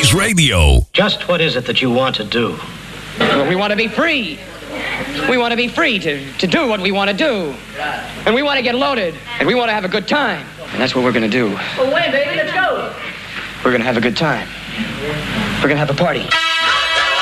News Radio. Just what is it that you want to do? Well, we want to be free. We want to be free to do what we want to do. And we want to get loaded. And we want to have a good time. And that's what we're going to do. Well, wait, baby, let's go. We're going to have a good time. We're going to have a party.